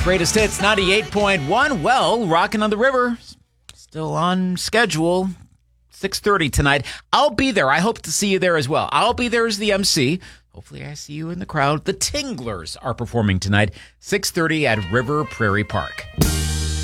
Greatest Hits 98.1. Well, Rockin' on the River, still on schedule. 6:30 tonight. I'll be there. I hope to see you there as well. I'll be there as the MC. Hopefully I see you in the crowd. The Tinglers are performing tonight, 6:30 at River Prairie Park.